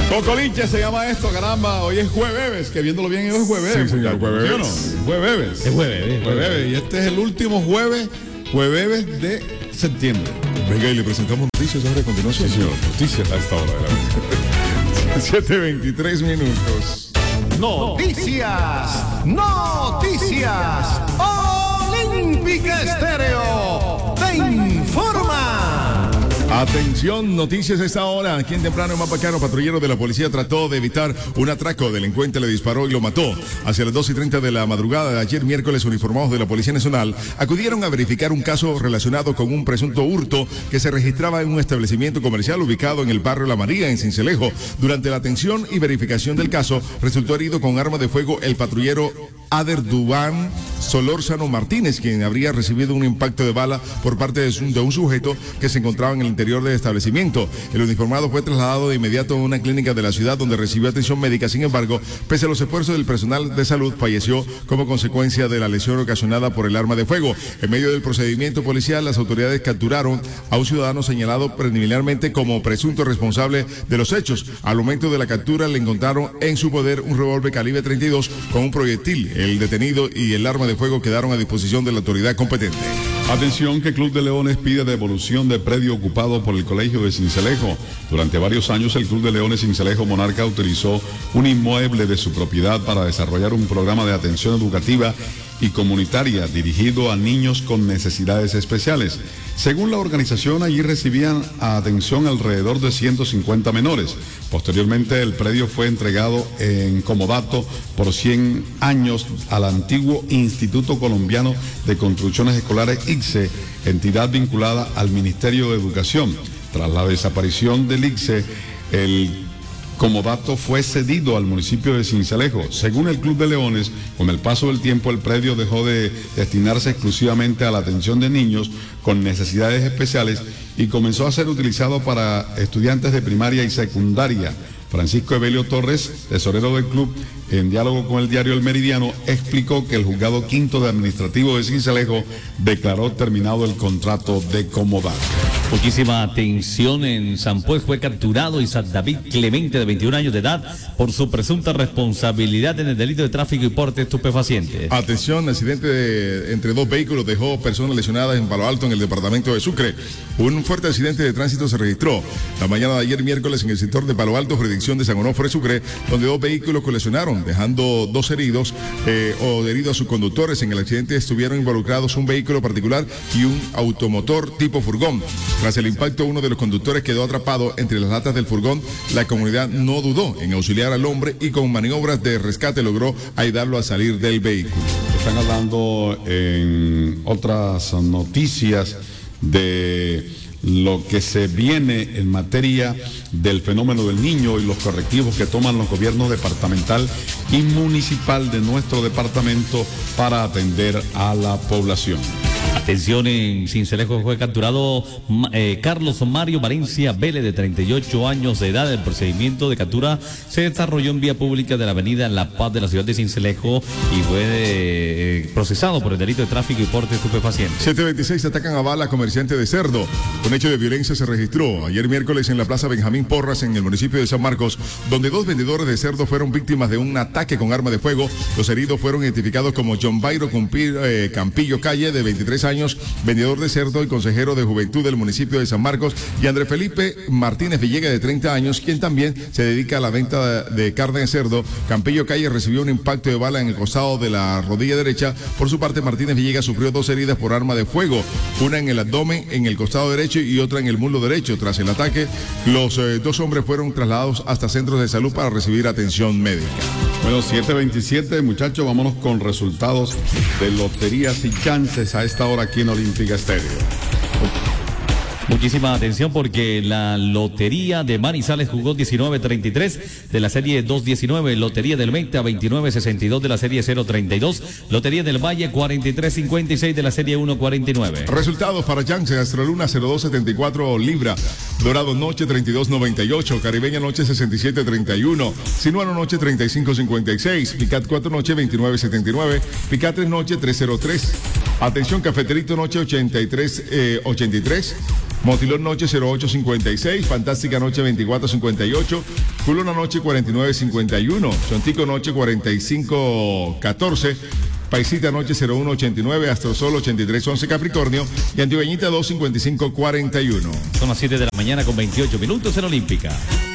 Cocoliche se llama esto, caramba. Hoy es jueves, que viéndolo bien, hoy es jueves. Sí, señor, jueves. ¿Sí o no? Jueves. Es jueves. Jueves. Y este es el último jueves de septiembre. Venga, y le presentamos noticias ahora a continuación. Sí, señor. Noticias a esta hora de la noche. 7:23 minutos. Noticias. Olímpica Estéreo te informa. Atención, noticias a esta hora. Aquí en temprano, en Mapacano, patrullero de la policía trató de evitar un atraco. Delincuente le disparó y lo mató. Hacia las 2:30 de la madrugada de ayer miércoles, uniformados de la Policía Nacional acudieron a verificar un caso relacionado con un presunto hurto que se registraba en un establecimiento comercial ubicado en el barrio La María, en Sincelejo. Durante la atención y verificación del caso, resultó herido con arma de fuego el patrullero Ader Dubán Solórzano Martínez, quien habría recibido un impacto de bala por parte de un sujeto que se encontraba en el interior del establecimiento. El uniformado fue trasladado de inmediato a una clínica de la ciudad donde recibió atención médica. Sin embargo, pese a los esfuerzos del personal de salud, falleció como consecuencia de la lesión ocasionada por el arma de fuego. En medio del procedimiento policial, las autoridades capturaron a un ciudadano señalado preliminarmente como presunto responsable de los hechos. Al momento de la captura, le encontraron en su poder un revólver calibre 32 con un proyectil. El detenido y el arma de fuego quedaron a disposición de la autoridad competente. Atención, que Club de Leones pide devolución de predio ocupado por el Colegio de Sincelejo. Durante varios años, el Club de Leones Sincelejo Monarca utilizó un inmueble de su propiedad para desarrollar un programa de atención educativa y comunitaria dirigido a niños con necesidades especiales. Según la organización, allí recibían atención alrededor de 150 menores. Posteriormente, el predio fue entregado en comodato por 100 años al antiguo Instituto Colombiano de Construcciones Escolares ICSE, entidad vinculada al Ministerio de Educación. Tras la desaparición del ICSE, el comodato fue cedido al municipio de Sincelejo. Según el Club de Leones, con el paso del tiempo el predio dejó de destinarse exclusivamente a la atención de niños con necesidades especiales y comenzó a ser utilizado para estudiantes de primaria y secundaria. Francisco Evelio Torres, tesorero del club, en diálogo con el diario El Meridiano, explicó que el juzgado quinto de administrativo de Sincelejo declaró terminado el contrato de comodato. Muchísima atención. En San Pues fue capturado Isaac David Clemente, de 21 años de edad, por su presunta responsabilidad en el delito de tráfico y porte estupefaciente. Atención, accidente entre dos vehículos dejó personas lesionadas en Palo Alto, en el departamento de Sucre. Un fuerte accidente de tránsito se registró la mañana de ayer miércoles en el sector de Palo Alto, jurisdicción de San Onofre, Sucre, donde dos vehículos colisionaron, dejando dos heridos heridos a sus conductores. En el accidente estuvieron involucrados un vehículo particular y un automotor tipo furgón. Tras el impacto, uno de los conductores quedó atrapado entre las latas del furgón. La comunidad no dudó en auxiliar al hombre y con maniobras de rescate logró ayudarlo a salir del vehículo. Están hablando en otras noticias de lo que se viene en materia del fenómeno del niño y los correctivos que toman los gobiernos departamental y municipal de nuestro departamento para atender a la población. Atención, en Sincelejo fue capturado Carlos Mario Valencia Vélez, de 38 años de edad. El procedimiento de captura se desarrolló en vía pública de la avenida La Paz de la ciudad de Sincelejo y fue procesado por el delito de tráfico y porte estupefaciente. 726 atacan a bala a comerciante de cerdo. Un hecho de violencia se registró ayer miércoles en la Plaza Benjamín Porras, en el municipio de San Marcos, donde dos vendedores de cerdo fueron víctimas de un ataque con arma de fuego. Los heridos fueron identificados como John Bayro Campillo Calle, de 23 años, vendedor de cerdo y consejero de juventud del municipio de San Marcos, y Andrés Felipe Martínez Villegas, de 30 años, quien también se dedica a la venta de carne de cerdo. Campillo Calle recibió un impacto de bala en el costado de la rodilla derecha. Por su parte, Martínez Villegas sufrió dos heridas por arma de fuego, una en el abdomen, en el costado derecho, y otra en el muslo derecho. Tras el ataque, los dos hombres fueron trasladados hasta centros de salud para recibir atención médica. Bueno, 7:27, muchachos, vámonos con resultados de loterías y chances a esta hora aquí en Olímpica Estéreo. Muchísima atención, porque la Lotería de Manizales jugó 19-33 de la serie 2-19, Lotería del Meta 29-62 de la serie 0-32, Lotería del Valle 43-56 de la serie 1-49. Resultados para Chance: Astroluna 02-74, Libra, Dorado Noche 32-98, Caribeña Noche 67-31, Sinuano Noche 35-56, Picat 4 Noche 29-79, Picat 3 Noche 303. Atención, Cafeterito Noche 83-83. Motilón Noche 0856, Fantástica Noche 2458, Culona Noche 4951, Chontico Noche 4514, Paisita Noche 0189, Astrosol 8311 Capricornio y Antigüeñita 25541. Son las 7 de la mañana con 28 minutos en Olímpica.